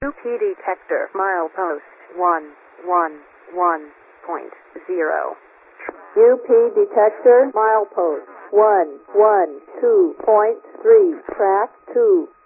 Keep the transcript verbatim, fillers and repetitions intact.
U P detector milepost one one one point zero. U P detector milepost one one two point three. Track two.